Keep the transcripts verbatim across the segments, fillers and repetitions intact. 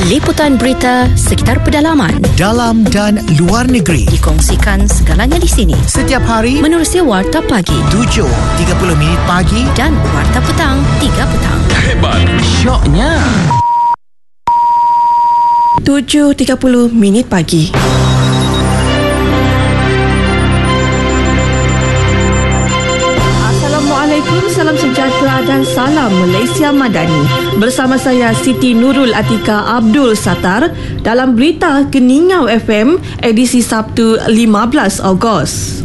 Liputan berita sekitar pedalaman, dalam dan luar negeri, dikongsikan segalanya di sini. Setiap hari menerusi Warta Pagi tujuh tiga puluh minit pagi dan Warta Petang tiga petang. Hebat, syoknya tujuh tiga puluh minit pagi. Assalamualaikum, salam sejahtera dan salam Malaysia Madani. Bersama saya Siti Nurul Atika Abdul Sattar dalam berita Keningau F M edisi Sabtu lima belas Ogos.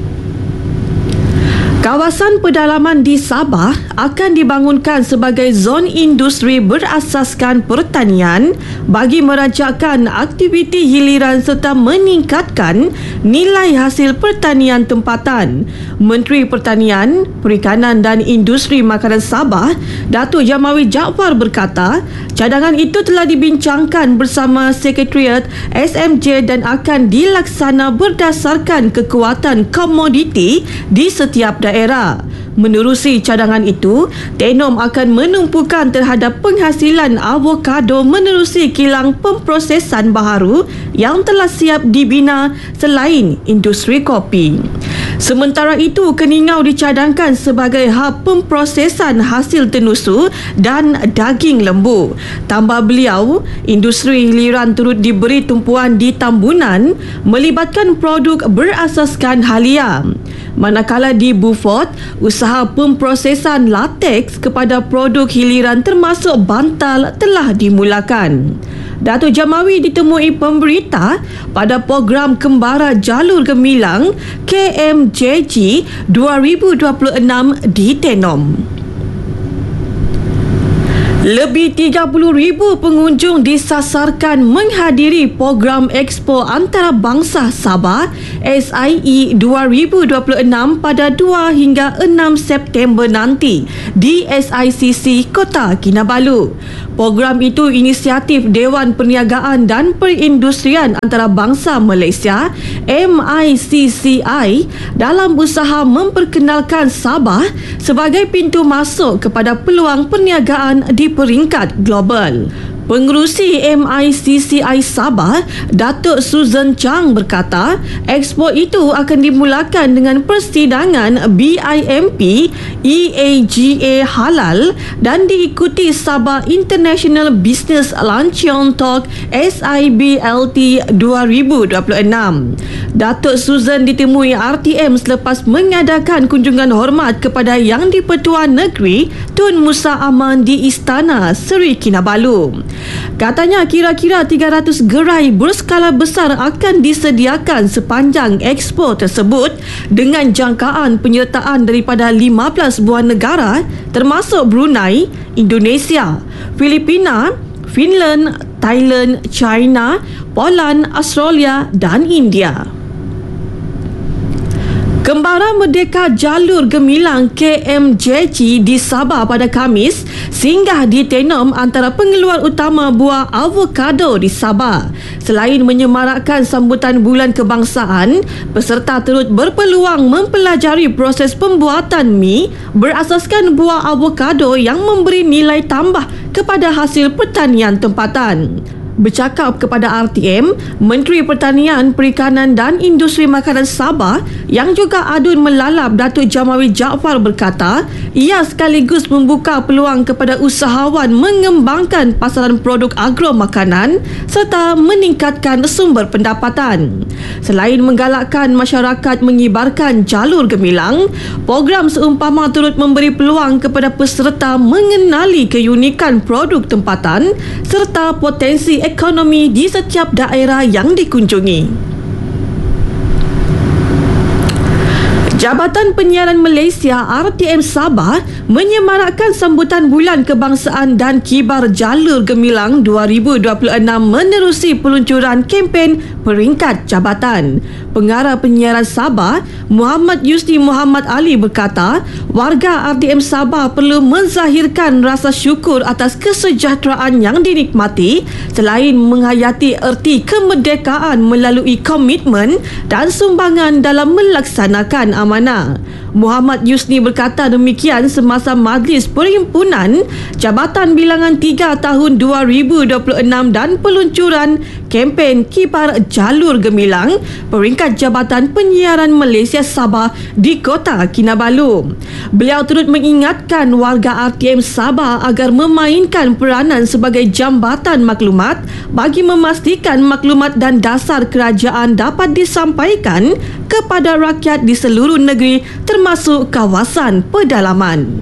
Kawasan pedalaman di Sabah akan dibangunkan sebagai zon industri berasaskan pertanian bagi merancangkan aktiviti hiliran serta meningkatkan nilai hasil pertanian tempatan. Menteri Pertanian, Perikanan dan Industri Makanan Sabah, Datuk Jamawi Jaafar berkata, cadangan itu telah dibincangkan bersama Sekretariat S M J dan akan dilaksana berdasarkan kekuatan komoditi di setiap daerah. Era. Menerusi cadangan itu, Tenom akan menumpukan terhadap penghasilan avokado menerusi kilang pemprosesan baharu yang telah siap dibina selain industri kopi. Sementara itu, Keningau dicadangkan sebagai hub pemprosesan hasil tenusu dan daging lembu. Tambah beliau, industri hiliran turut diberi tumpuan di Tambunan melibatkan produk berasaskan halia. Manakala di Beaufort, usaha pemprosesan lateks kepada produk hiliran termasuk bantal telah dimulakan. Datuk Jamawi ditemui pemberita pada program Kembara Jalur Gemilang K M J G dua ribu dua puluh enam di Tenom. Lebih tiga puluh ribu pengunjung disasarkan menghadiri program Expo Antarabangsa Sabah S I E dua ribu dua puluh enam pada dua hingga enam September nanti di S I C C Kota Kinabalu. Program itu inisiatif Dewan Perniagaan dan Perindustrian Antarabangsa Malaysia M I C C I dalam usaha memperkenalkan Sabah sebagai pintu masuk kepada peluang perniagaan di peringkat global. Pengerusi M I C C I Sabah, Datuk Susan Chang berkata, expo itu akan dimulakan dengan persidangan B I M P E A G A halal dan diikuti Sabah International Business Luncheon Talk S I B L T dua ribu dua puluh enam. Datuk Susan ditemui R T M selepas mengadakan kunjungan hormat kepada Yang di-Pertuan Negeri Tun Musa Aman di Istana Seri Kinabalu. Katanya kira-kira tiga ratus gerai berskala besar akan disediakan sepanjang expo tersebut dengan jangkaan penyertaan daripada lima belas buah negara termasuk Brunei, Indonesia, Filipina, Finland, Thailand, China, Poland, Australia dan India. Kembara Merdeka Jalur Gemilang K M J G di Sabah pada Khamis singgah di Tenom antara pengeluar utama buah avokado di Sabah. Selain menyemarakkan sambutan Bulan Kebangsaan, peserta turut berpeluang mempelajari proses pembuatan mi berasaskan buah avokado yang memberi nilai tambah kepada hasil pertanian tempatan. Bercakap kepada R T M, Menteri Pertanian, Perikanan dan Industri Makanan Sabah yang juga adun melalap Datuk Jamawi Jaafar berkata, ia sekaligus membuka peluang kepada usahawan mengembangkan pasaran produk agro makanan serta meningkatkan sumber pendapatan. Selain menggalakkan masyarakat mengibarkan jalur gemilang, program seumpama turut memberi peluang kepada peserta mengenali keunikan produk tempatan serta potensi ekonomi di setiap daerah yang dikunjungi. Jabatan Penyiaran Malaysia R T M Sabah menyemarakkan sambutan Bulan Kebangsaan dan Kibar Jalur Gemilang dua ribu dua puluh enam menerusi peluncuran kempen peringkat jabatan. Pengarah Penyiaran Sabah, Muhammad Yusni Muhammad Ali berkata, warga R T M Sabah perlu menzahirkan rasa syukur atas kesejahteraan yang dinikmati selain menghayati erti kemerdekaan melalui komitmen dan sumbangan dalam melaksanakan amanah. Muhammad Yusni berkata demikian semasa Majlis Perhimpunan Jabatan Bilangan tiga tahun dua ribu dua puluh enam dan peluncuran kempen Kibar Jalur Gemilang peringkat Jabatan Penyiaran Malaysia Sabah di Kota Kinabalu. Beliau turut mengingatkan warga R T M Sabah agar memainkan peranan sebagai jambatan maklumat bagi memastikan maklumat dan dasar kerajaan dapat disampaikan kepada rakyat di seluruh negeri termasuk kawasan pedalaman.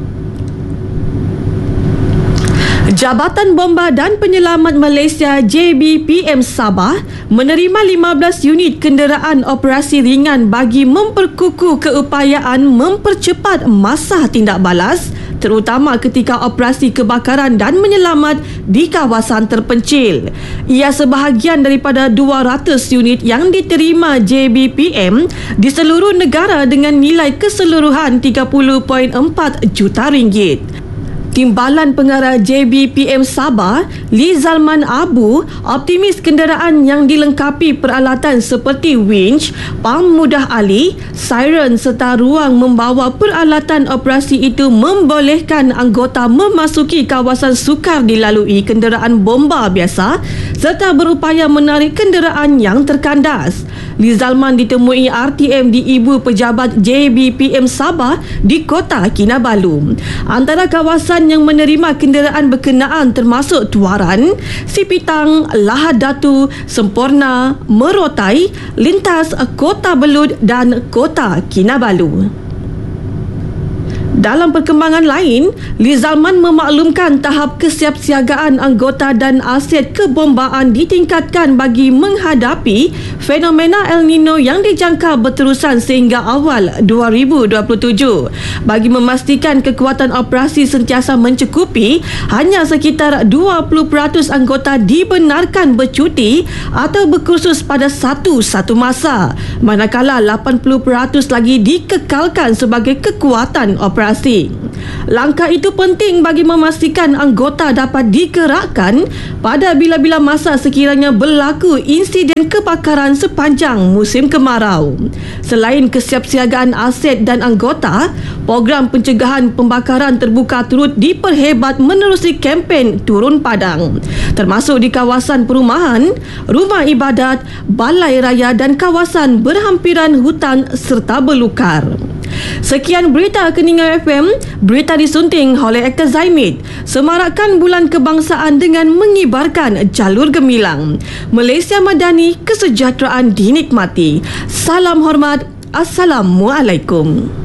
Jabatan Bomba dan Penyelamat Malaysia J B P M Sabah menerima lima belas unit kenderaan operasi ringan bagi memperkukuh keupayaan mempercepat masa tindak balas terutama ketika operasi kebakaran dan menyelamat di kawasan terpencil. Ia sebahagian daripada dua ratus unit yang diterima J B P M di seluruh negara dengan nilai keseluruhan tiga puluh perpuluhan empat juta ringgit. Timbalan Pengarah J B P M Sabah, Lee Zalman Abu, optimis kenderaan yang dilengkapi peralatan seperti winch, pam mudah alih, siren serta ruang membawa peralatan operasi itu membolehkan anggota memasuki kawasan sukar dilalui kenderaan bomba biasa serta berupaya menarik kenderaan yang terkandas. Lee Zalman ditemui R T M di Ibu Pejabat J B P M Sabah di Kota Kinabalu. Antara kawasan yang menerima kenderaan berkenaan termasuk Tuaran, Sipitang, Lahad Datu, Semporna, Merotai, Lintas, Kota Belud dan Kota Kinabalu. Dalam perkembangan lain, Lee Zalman memaklumkan tahap kesiapsiagaan anggota dan aset kebombaan ditingkatkan bagi menghadapi fenomena El Nino yang dijangka berterusan sehingga awal dua ribu dua puluh tujuh. Bagi memastikan kekuatan operasi sentiasa mencukupi, hanya sekitar dua puluh peratus anggota dibenarkan bercuti atau berkursus pada satu-satu masa, manakala lapan puluh peratus lagi dikekalkan sebagai kekuatan operasi. Langkah itu penting bagi memastikan anggota dapat digerakkan pada bila-bila masa sekiranya berlaku insiden kebakaran sepanjang musim kemarau. Selain kesiapsiagaan aset dan anggota, program pencegahan pembakaran terbuka turut diperhebat menerusi kempen Turun Padang, termasuk di kawasan perumahan, rumah ibadat, balai raya dan kawasan berhampiran hutan serta belukar. Sekian berita Keningau F M, berita disunting oleh Aktor Zaimid. Semarakan Bulan Kebangsaan dengan mengibarkan jalur gemilang. Malaysia Madani, kesejahteraan dinikmati. Salam hormat. Assalamualaikum.